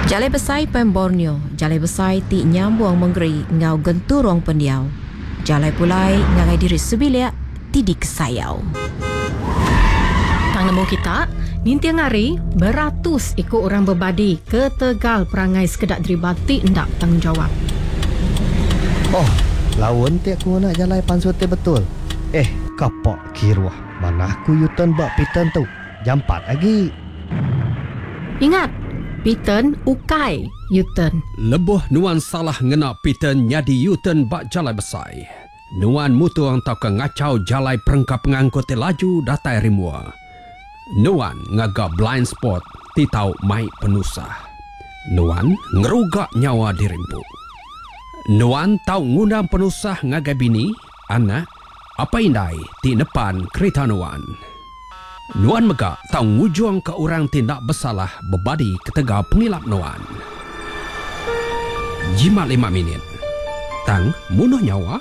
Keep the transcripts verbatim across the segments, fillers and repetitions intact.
Jalai besai pen Borneo, jalai besai ti nyambung menggeri ngau genturong pendiau. Jalai pulai ngagai diri sebiliak ti dikesayau. Tang nemu kita, ninti ngari beratus ikut orang berbadi ke Tegal perangai sekedak deribati ndak tanggungjawab. Oh, lawan ti aku nak jalai pansut betul. Eh, kapok kirwah. Mana aku yuton bak piton tu. Jam empat lagi. Ingat, Piten ukai Uten. Lebuh nuan salah ngena Piten nyadi Uten bak jalai besai. Nuan mutuang tau ke ngacau jalai perengkap pengangkut laju datai rimua. Nuan ngaga blind spot ti tau mai penusah. Nuan ngerugak nyawa dirimpu. Nuan tau ngundang penusah ngagai bini, anak, apa indai ti depan kereta Nuan. Nuan megak tau ngujung ke orang tindak bersalah berbadi ketega pengilap Nuan. Jimat lima minit. Tang munuh nyawa.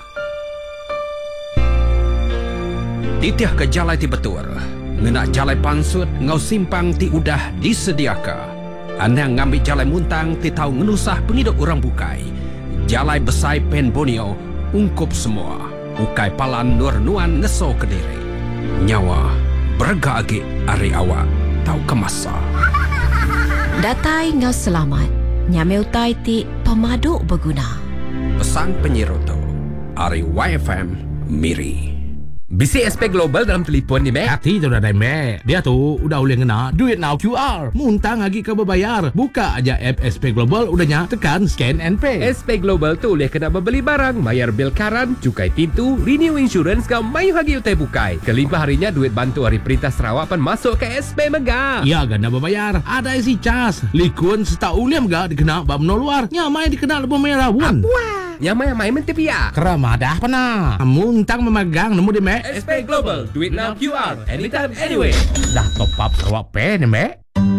Titiah ke jalai ti betul. Ngena jalai pansut ngau simpang ti udah disediaka. Anang ngambil jalai muntang ti tau ngenusah penghidup orang bukai. Jalai besai pen Borneo ungkup semua. Ukai palan nur Nuan ngeso ke diri. Nyawa berga agi ari awak tau kemasa. Datai ngau selamat. Nyame utai ti pemaduk berguna. Pesan penyeroto ari Y F M Miri. Bisi S P Global dalam telefon ni, Mek. Hati tu dah dah, Mek. Dia tu udah boleh ngena duit now Q R. Muntang lagi ke berbayar. Buka aja app S P Global, udahnya tekan scan and pay. S P Global tu boleh kena membeli barang, bayar bil karan, cukai pintu, renew insurance kau mayu hagi utai bukai. Kelimpah harinya duit bantu hari Perintah Sarawak pan masuk ke S P Mega. Ya, ganda berbayar. Ada isi cas. Likun setau uliam gak dikena bab no luar. Nyamai dikena lebih merah pun. Wah, yang main-main mentepia. Keramadah pernah. Muntang memegang nemu di Mek. S P Global, do it now Q R, anytime, anyway. Dah top up Sarawak Pay ni, Mek.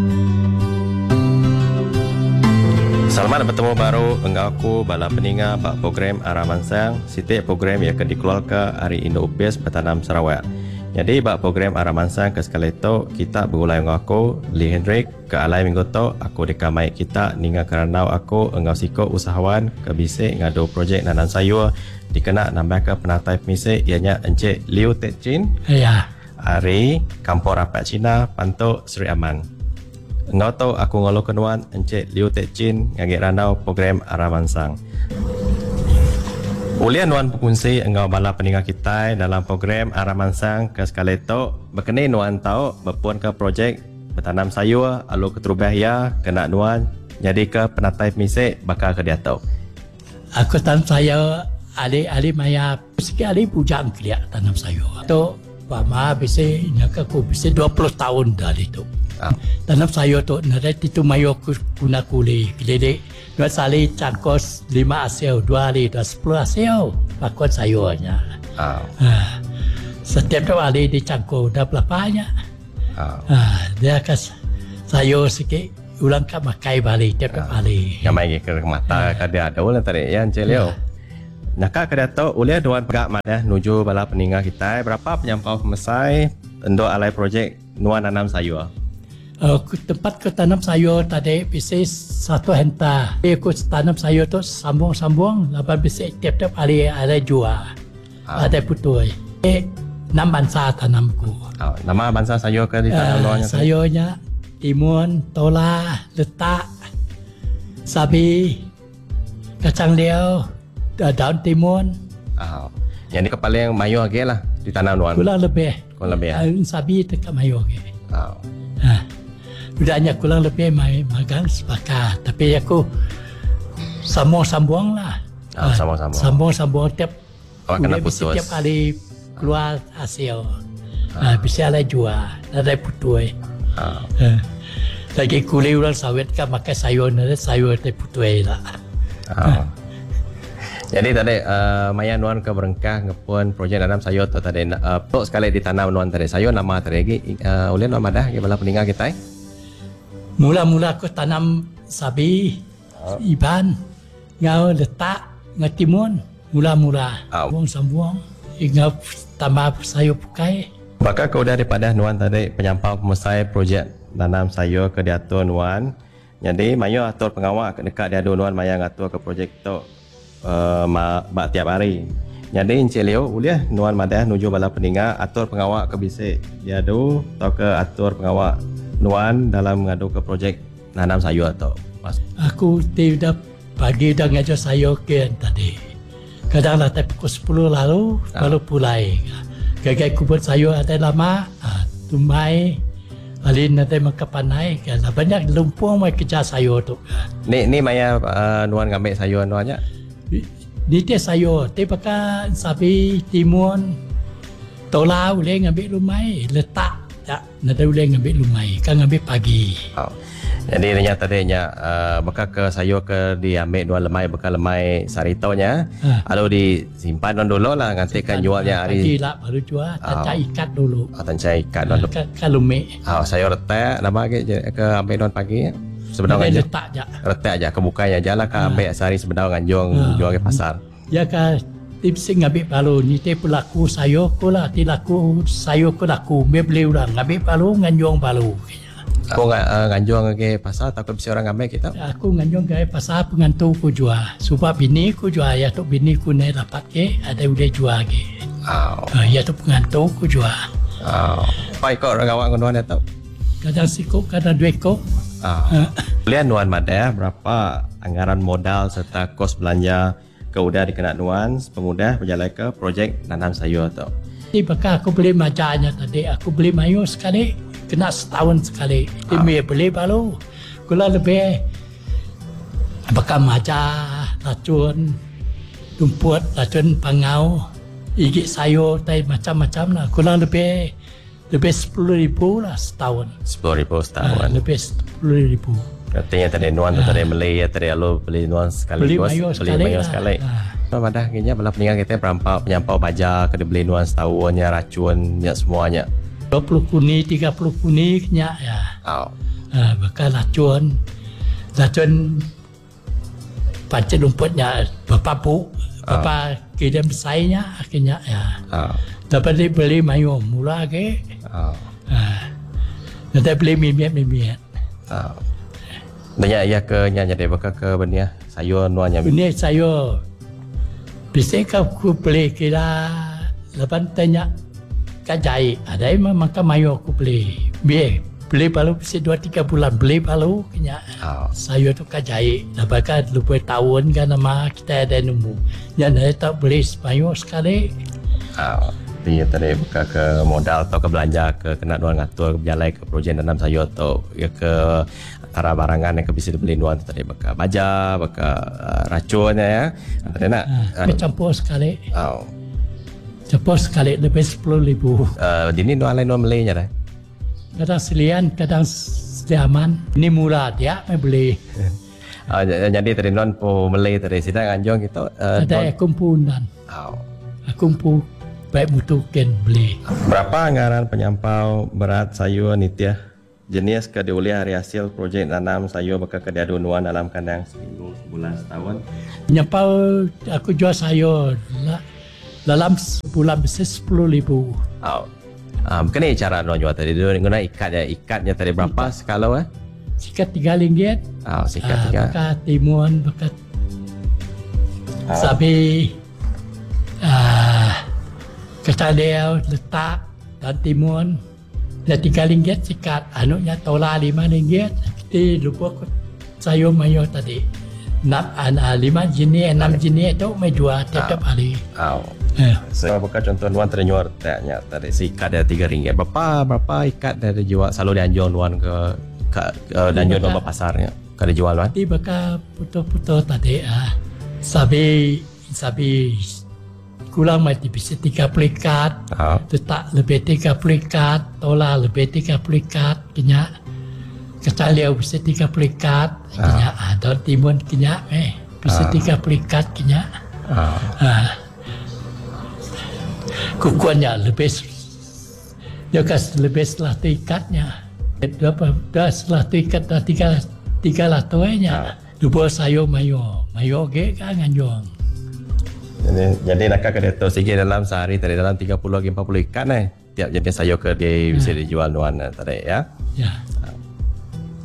Selamat bertemu baru dengan aku bala peninga bak program Araman Sang. Setiap program yang akan dikeluarkan hari Indo U P I S Bertanam Sarawak. Jadi bak program Araman Sang ke sekali itu kita berulai dengan aku Lee Hendrik ke alai minggu tu aku dikamai kita ninga kerana aku engau siko usahawan ke bisik ngado projek nanam sayur dikena nambah ke penatai misik ianya Encik Liu Tek Chin. Ya. Ari Kampung Rapat Cina Pantok Seri Aman. Engau tu aku ngolo kenuan Encik Liu Tek Chin ngagik ranau program Araman Sang. Ulian Nuan berkongsi engau bala peninggal kita dalam program Araman Sang ke sekali itu berkenai Nuan tahu berpuan ke projek bertanam sayur alu keterubah ya kena Nuan jadi ke penatai misik bakal ke dia tahu. Aku tanam sayur ali-ali maya sikit ali pujang kelia tanam sayur. Tu pama bisa nak aku bisa dua puluh tahun dah itu. Ah. Tanam sayur tu narai itu mayo aku guna kuli. Jadi dua sali cangkos lima asel, dua ali dua sepuluh asel pakon sayurnya. Ah. Ah. Setiap tu ali dicangkul dah berapanya. Ah. Ah. Dia kas sayur sikit ulang kat makai balik tiap ah. ali. Yang main ke mata ah. Kada ada ulang tadi ya Encik Leo. Nakak kada tahu uliah Nuan pegak mana nuju bala peninggal kita berapa penyampau pemesai untuk alai projek Nuan nanam sayur. Uh, tempat ke tanam sayur tadi bisa satu hektar. Aku tanam sayur tu sambung-sambung, lepas bisa tiap-tiap hari ada jual, ah. ada putui. Eh, enam bangsa tanamku. Oh, nama bangsa sayur ke di tanam uh, luarnya? Sayurnya timun, tola, letak, sabi, kacang liau, daun timun. Oh. Yang ni kepala yang mayu lagi lah di tanam luar. Kurang lebih. Kurang lebih. Uh, sabi dekat mayu lagi. Oh. Uh. Budaknya kurang lebih magang sepakat. Tapi aku sambung-sambung lah. Oh, sambung-sambung. Sambung-sambung tiap oh, kena putus. Setiap kali keluar hasil. Oh. Bisa ada jual. Ada putui. Oh. Lagi kulit orang sawit kan makan sayur. Ada sayur ada putui lah. Oh. Jadi tadi uh, Maya Nuan ke berengkah ngepun projek nanam sayur tu tadi uh, tok sekali ditanam Nuan tadi sayur nama tadi lagi uh, ulin nama dah bala peninggal kita. Eh? Mula-mula aku tanam sabi, oh. iban, ngau letak, ngau timun. Mula-mula, sambung-sambung, oh. ngau tambah sayur pukai. Bakal kau daripada Nuan tadi penyampau pemesai projek nanam sayur ke diatur Nuan. Jadi mayo atur pengawal dekat dia nuan maya ngatur ke projek tu uh, bak tiap hari. Jadi Encik Leo boleh nuan madah nuju bala peninga atur pengawal ke bisik dia adu atau ke atur pengawal nuan dalam ngadu ke projek nanam sayur atau mas. Aku tidak pagi dah ngajar sayur ke tadi. Kadang lah pukul sepuluh lalu Ah. baru pulai. Gagai kubur sayur ada lama, ah, tumai, alin nanti makapanai. Kan banyak lumpur mai kerja sayur tu. Ni ni maya uh, nuan ngambil sayur nuannya. Ni dia sayur, dia pakai sapi timun, tola boleh ngambil lumai, letak tak, nanti boleh ngambil lumai, kan ngambil pagi. Oh. Jadi dia tadinya uh, bekal ke sayur ke diambil dua lemai bekal lemai saritonya. Ha. Lalu disimpan don dulu lah nanti kan jualnya Pagi hari. lah baru jual, Ah. tak ikat dulu. Oh, tancai ikan don. Kan kan lumai. Oh, sayur retak nama ke je- ke ambil don pagi. Sebenarnya Nanti aja. letak je. Retak aja ke bukanya aja lah ke ambil sehari sebenarnya nganjong Ha. jual ke pasar. Ya kan, tips ngambil palu, ni dia pelaku sayur ko lah, dia laku sayur ko laku, dia beli orang ngambil palu, nganjong palu. Aku nggak uh, nganjong ke pasar takut bisa orang ambil kita. Aku nganjong ke pasar pengantu ku jual, sebab bini ku jual, ya tu bini ku ni dapat ke, ada boleh jual ke. Oh. Uh, ya tu pengantu ku jual. Oh. Apa ikut orang awak nuan atau? Kadang sikuk, kadang dua kok. Ah. Boleh nuan madah berapa anggaran modal serta kos belanja ke udah dikena nuan pemudah berjalan ke projek nanam sayur tu. Ni bakal aku beli macamnya tadi, aku beli mayu sekali, kena setahun sekali. Dia ah. beli baru, gula lebih bakal maca, racun, rumput, racun pangau, gigi sayur, tai macam-macam lah. Gula lebih lebih sepuluh ribu lah setahun. Sepuluh ribu Ah, setahun. lebih sepuluh ribu. Katanya tadi nuan tu tadi beli ya tadi lalu beli nuan sekali Beli mayu sekali beli mayu lah. sekali. Ah. Apa madah kayaknya bala peninggal kita perampau penyampau baja ke beli nuan setahunnya racunnya semuanya. dua puluh kuni, tiga puluh kuni kena ya. Oh. Ah, bakal racun. Racun pancit rumputnya Bapak Bu, Bapak kirim sayanya akhirnya ya. Oh. Dapat dia beli mayu mula ke. Oh. Ah. Nanti beli mimiat-mimiat. Oh. Banyak ya ke nya jadi bakal ke benia sayur nuannya. Ini sayur. Bisa aku beli kira lepas tanya kajai. Ada yang makan mayu aku beli. Biar beli baru bisa dua tiga bulan beli baru kena. Oh. Sayur tu kajai. Lepas kan lupa tahun kan nama kita ada nemu. Yang saya tak beli mayu sekali. Oh. Dia tadi buka ke modal atau ke belanja ke kena nuan ngatur ke berjalan ke projek nanam sayur atau ya ke antara barangan yang ke bisa dibeli nuan tadi buka baja, buka uh, racunnya ya. Tadi nak. Ah, campur sekali. Oh. Campur sekali lebih sepuluh ribu. Uh, dini nuan lain nuan belinya dah. Kadang selian, kadang sediaman. Ini murah dia mai beli. Uh, jadi tadi nuan po beli tadi sidang anjong kita. Uh, Ada yang kumpulan. Oh. Kumpul baik mutukan beli. Berapa anggaran penyampau berat sayur nitya jenis ke diulih hari hasil projek nanam sayur bakal ke diadu nuan dalam kandang seminggu, sebulan, setahun? Nyampau aku jual sayur lah. Dalam sebulan bisa sepuluh ribu. Oh. Ah, bukan ni cara nuan jual tadi. Dia guna ikat ya. Ikatnya tadi berapa skala eh? Sikat tiga ringgit. Oh, sikat Ah, tiga. Bakat timun, bakat Ah. sabi. Ah, kacang dia letak dan timun. Dah tiga ringgit sikat. Anunya tola lima ringgit. Kita lupa aku sayur mayo tadi. Enam, ah, lima jenis, enam jenis tu mai jual tiap-tiap hari. Oh. Eh. So, bukan contoh nuan tadi jual tanya tadi si ikat dia tiga ringgit. Berapa berapa ikat dari jual selalu dianjur nuan ke ke uh, dianjur nuan ke pasarnya. Kada jual nuan. Di bakal putus-putus tadi ah. Sabi sabi kurang mati bisa tiga puluh ikat. Oh. Letak lebih tiga puluh ikat, tola lebih tiga puluh ikat, kena kacang liau bisa tiga puluh ikat, kena ah. Daun timun kena eh bisa Ah. tiga puluh ikat kena. Oh. Ah. Kukuannya lebih dia kas lebih setelah tu ikatnya. Berapa dah setelah tu ikat dah tiga tiga lah tuanya. Lupa sayur mayo, mayo ke kan anjong. Jadi, jadi nak kena tu sikit dalam sehari tadi dalam tiga puluh hingga empat puluh ikan eh. Tiap jenis sayur ke dia bisa dijual nuan eh, tadi ya. Ya.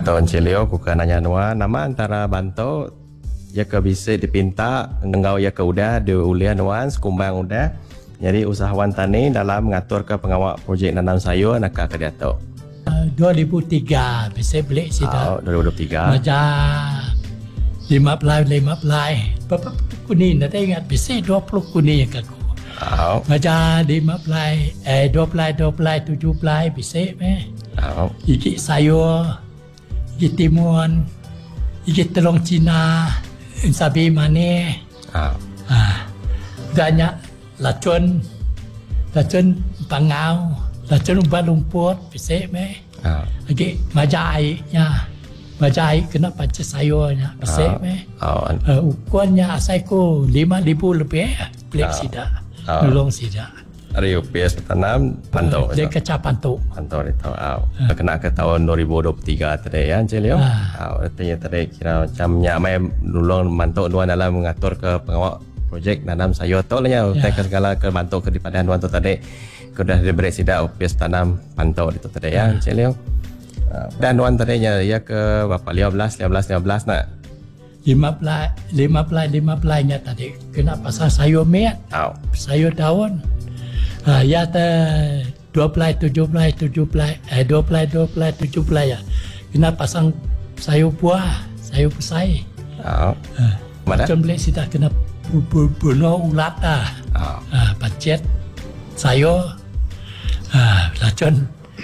Atau Encik Leo kuka nanya nuan nama antara bantu ya ke bisa dipinta engkau ya ke udah diulian nuan sekumbang udah jadi usahawan tani dalam mengatur ke pengawal projek nanam sayur nak ke dia tu. dua ribu tiga bisa beli Oh, sudah. dua ribu tiga. Macam lima belas lima belas. Berapa kuning nanti ingat bisa dua puluh kuning yang aku. Oh. Macam lima belas eh dua belas dua belas tujuh belas bisa meh. Oh. Gigi sayur, gigi timun, gigi telung Cina, sabi manis. Oh. Ah, banyak lacun, lacun pangau, lacun ubat lumpur, bisa meh. Oh. Lagi majai-nya, majai kena pancet sayurnya, bisa Oh. meh. Oh. Uh, ukurannya asal ku lima ribu lebih, pelik Oh. sidak, Oh. nolong sidak. Hari U P S bertanam pantau. Dia kecap pantuk. Pantau di tahun. Oh. Kena ke tahun dua ribu dua puluh tiga tadi ya Encik Leo. Ah. Oh, artinya tadi kira macam nyamai nulung mantuk nuan dalam mengatur ke pengawal projek nanam sayur tu lah ya. Ya. Ke segala ke bantu ke di padan nuan tu tadi. Sudah diberi sidak U P S tanam pantau itu tadi ya Encik Leo. Uh, dan nuan tadinya ya ke berapa lima belas lima belas lima belas nak. lima belas lima belas lima belas-nya tadi kena pasang sayur met, Oh. sayur daun. Ha, ya te dua belas tujuh belas tujuh belas eh dua belas dua belas tujuh belas ya. Kena pasang sayur buah, sayur pesai. Oh. Mana? Macam boleh sudah kena bu- bu- bunuh ulat ah. Oh. Ha, pancet sayur. Ha, lacun.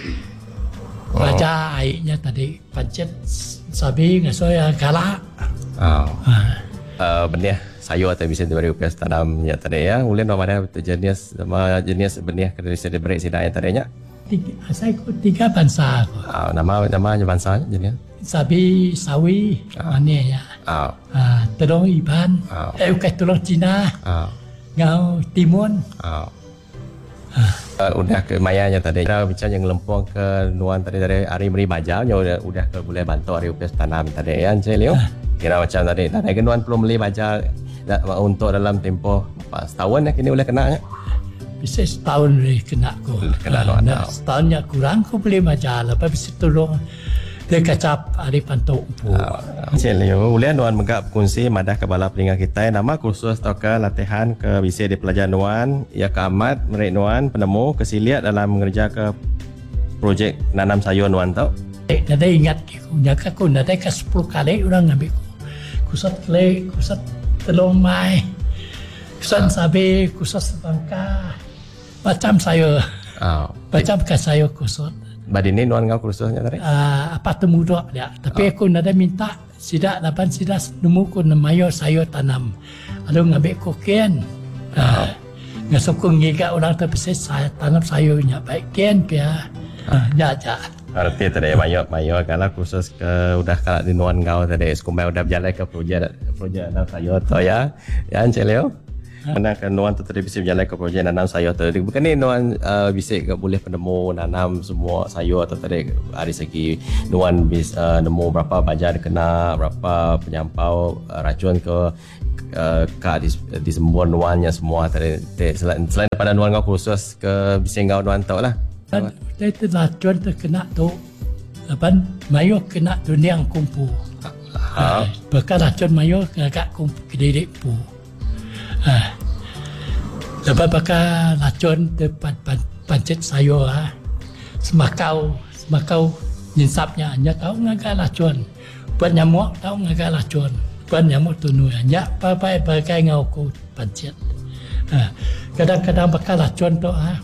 Baca airnya tadi pancet sabi ngasoy galak. Oh. Ha. Uh, benih sayur atau bisa diberi U P S tanam ya tadi ya. Ulin mana jenis nama jenis benih kada bisa diberi sidai tadinya. Tiga, saya ikut tiga bangsa aku. Oh, nama nama bangsa jenis. Sabi sawi Ah. mana ya. Oh. Ah, telung Iban. Ah. Eh bukan telung Cina. Oh. Ngau timun. Oh. Uh, udah ke mayanya tadi. Kita bicara yang lempung ke nuan tadi dari hari meri baja, udah udah ke boleh bantu hari U P S tanam tadi ya Encik Leo. Kira macam tadi. Tadi ke nuan perlu beli baja untuk dalam tempoh apa setahun ya kini boleh kena ya. Bisa setahun boleh kena aku. Kena Ah, nuan. nah, setahunnya kurang aku beli majalah. Lepas bisa tolong dia kacap hari pantuk. Encik Leo, boleh nuan megak berkongsi madah kepala peningat kita nama kursus atau ke latihan ke bisa di pelajar nuan ia ke amat merik nuan penemu kesiliat dalam mengerja ke projek nanam sayur nuan tau. Eh, nanti ingat aku. Nyaka aku nanti ke sepuluh kali orang ambil aku. Kusat kele, kusat telung mai. Kusat sabi, kusat sebangka. Macam saya. Oh. Macam ke saya kusat. Badini nuan kau kursusnya tadi? Uh, apa temu dok dia. Tapi aku nada minta sidak lapan sidak nemu ku namayo sayur tanam. Lalu ngambil kokian. Uh, ngasuk ku ngiga orang tu bisa saya tanam sayurnya baik kian pia. Uh, ya ya. Arti tadi mayo mayo kalau kursus ke udah kalau di nuan kau tadi sekumai udah berjalan ke projek projek nanam sayur tu ya. Ya Encik Leo. Mana ke nuan tu tadi bisa berjalan ke projek nanam sayur tu. Bukan ni nuan uh, bisa ke boleh penemu nanam semua sayur atau tadi dari segi nuan bisa uh, nemu berapa baja kena, berapa penyampau uh, racun ke uh, ke di, di semua nuannya semua tadi. tadi selain, selain daripada nuan kau kursus ke bisa kau nuan tahu lah. Dan itu lacun terkena tu. Lapan mayo kena dunia kumpu. Ha. Bekas lacun mayo agak kumpu kediri pu. Ah. Lepas bakal lacun depan pan, pancet sayur ah. Semakau, semakau nyinsapnya hanya tahu ngagak lacun. Buat nyamuk tahu ngagak lacun. Buat nyamuk tunu hanya apa-apa bagai ngau ku pancet. Ah. Kadang-kadang bakal lacun tu ah.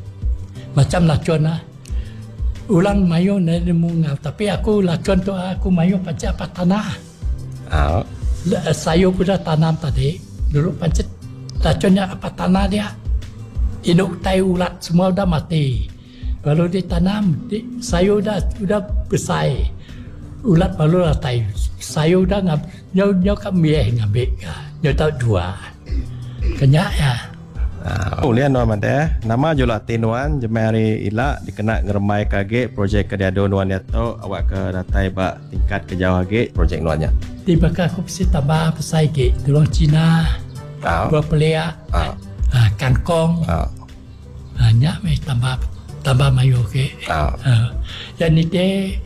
Macam lacun ah. Ulang mayo nene mungau tapi aku lacun tu ah, aku mayo pancet apa tanah. Ha. Sayur pun dah tanam tadi. Dulu pancet racunnya apa tanah dia. Induk tai ulat semua dah mati. Baru ditanam, di, sayur dah sudah besar. Ulat baru dah tai. Sayur dah ngab, nyau nyau kami ngambil. Nyau tahu dua. Kenyak ya. Ah, ulian nuan mande nama julati nuan jemari ila dikena ngeremai kage projek kediado nuan yato awak ke datai ba tingkat kejauh age projek nuannya. Tiba ke aku mesti tambah besar ke. Tulung Cina. Ah. Buah pelia. Ah. Ah, kangkong. Ah. Hanya me tambah tambah mayo ke. Ah. Uh, yang ni dia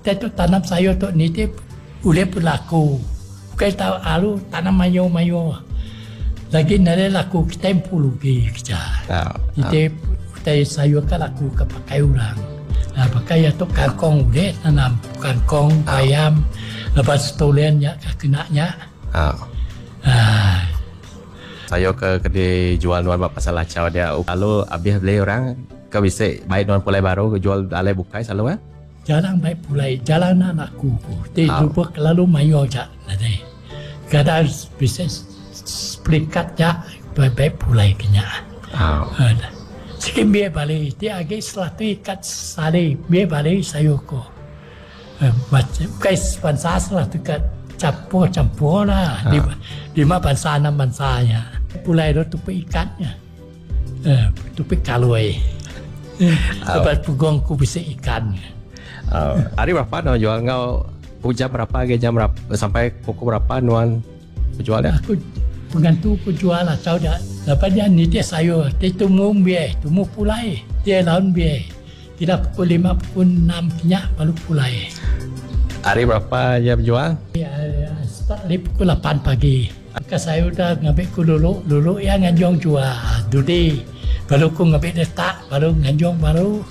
kita tu tanam sayur tu ni dia boleh berlaku. Bukan tahu alu tanam mayo-mayo. Lagi nare laku kita puluh lagi kerja. Ah, Kita kita sayur kan laku ke pakai orang. Nah, pakai ya tu kangkong boleh tanam kangkong, bayam. Lepas tulen ya kenaknya. ah. Ah, Saya ke kedai jual nuan buat pasal lacau dia. Lalu habis beli orang kau bisa baik nuan pulai baru ke jual alai bukai selalu kan? jarang baik pulai jalan anakku. Dia Ah. lupa lalu mayo je nanti. Kadang bisa splikat je baik pulai kena. Ah. Ada. Sikit biar balik. Dia agak selatu ikat sari. Biar balik sayur ko. Macam guys bangsa selatu ikat campur-campur lah. Di, di mana bangsa enam bansanya. Pulai itu tupai ikannya. Eh, tupai kaloi. Lepas pugong ku bisa ikannya. Uh, hari berapa nuan jual kau jam berapa ke jam berapa sampai pukul berapa nuan jual dia? Aku pengantu aku jual lah tahu dah. Lepas dia ni dia sayur, dia tumbuh biar, tumbuh pulai, dia laun biar. Tidak pukul lima, pukul enam kenyak baru pulai. Hari berapa jam jual? Ya, start dari pukul lapan pagi. Ke sayur dah ngambil ku dulu, dulu yang nganjong jual, dudi. Baru ku ngambil letak, baru nganjong baru.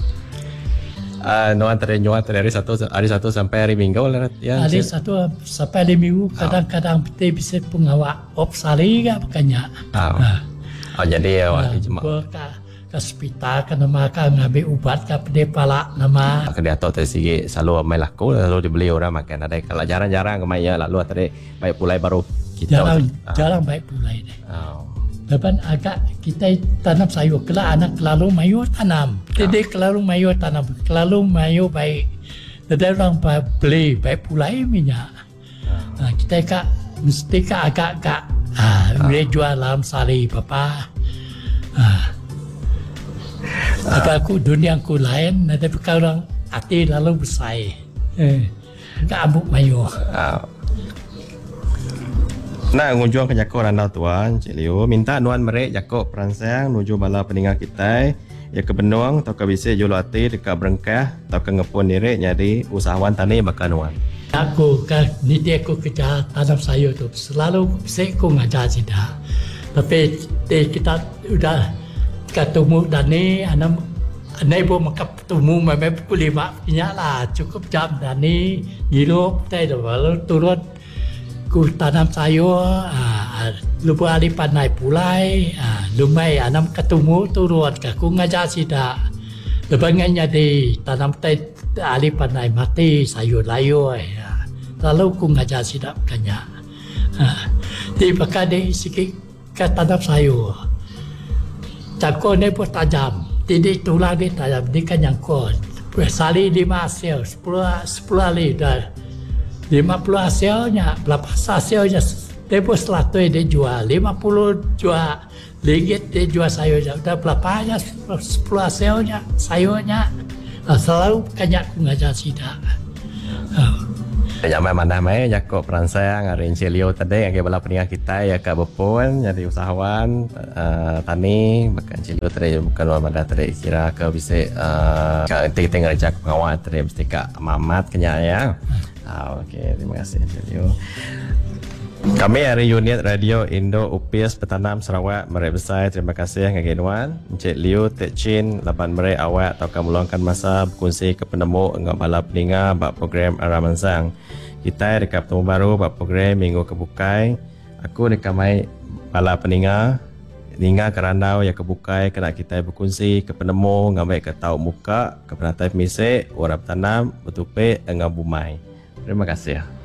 Uh, nuan tadi jual tadi hari satu hari satu sampai hari minggu lah ya. Hari satu sampai hari minggu, kadang-kadang kita bisa pengawak op sari ke makanya. Oh. Oh jadi ya wah cuma Ke ke hospital ke nama ke ngambil ubat ke pede palak nama. kedai atau tadi segi selalu main laku lalu dibeli orang makan ada kalau jarang-jarang kemaya lalu tadi baik pulai baru kita. Jarang, Ah. jarang baik pulai deh. Oh. Lepas agak kita tanam sayur, kalau anak kelalu mayu tanam. Jadi kelalu mayu tanam, kelalu mayu baik. Jadi orang beli baik pulai minyak. Nah, kita kak mesti kak agak-agak ah, boleh jual dalam sari papa. Ah. Lepas aku dunia aku lain, nanti kalau orang hati lalu besar. Eh, kak ambuk mayu. Ah. Nah, ngunjung ke Jakob randau tuan, Cik Liu. Minta nuan merek Jakob peransang nuju bala peninggal kita. Ya ke Benung atau ke Bisik Julu Ati dekat Berengkah atau ke Ngepun Direk jadi usahawan tani bakal nuan. Aku kan ni dia aku kerja tanam sayur tu selalu saya aku ngajar tidak. Tapi dia kita udah ketemu dan ni anak anak ibu makan ketemu memang pukul lima punya lah cukup jam dan ni hidup saya dah lalu turun ku tanam sayur ah, lupa hari pandai pulai ah, lumai anak ketemu turun aku ngajar tidak. Lepas jadi tanam teh ahli pandai mati sayur layu ya. Lalu ku ngajar sidap kanya. Ha. Di pakai di sikit ke tanam sayur. Cangkul ni pun tajam. Jadi tulang ni tajam. Di kan nyangkul. Sali lima hasil. Sepuluh, sepuluh ali dah. Lima puluh hasilnya. Berapa hasilnya. Dia pun seratus dia jual. Lima puluh jual. Ringgit dia jual sayurnya. Dah berapa aja sepuluh hasilnya. Sayurnya. Ha, selalu kanyak ku ngajar sidak. Ha. Jangan mana mai Jakob peransang hari Encik Liu tadi yang bala peninggal kita ya ke Bepun jadi usahawan uh, tani bahkan Encik Liu tadi bukan orang mana tadi kira ke bisa uh, ke tinggal kerja pengawal tadi mesti ke Mamat kenya ya. Ah, okey, terima kasih Encik Liu. Kami dari unit Radio Indo U P S Petanam Sarawak Merek Besar. Terima kasih ngagi nuan Encik Liu Tek Chin laban merek awak atau kamu meluangkan masa berkongsi ke penemu dengan bala peningal bab program Araman Sang. Kita dekat bertemu baru bab program Minggu Kebukai. Aku dekat mai bala peningal Ninga kerandau ya kebukai kena kita berkongsi ke penemu ngambil ke tahu muka ke penatai misik orang tanam betupe dengan bumai. Terima kasih.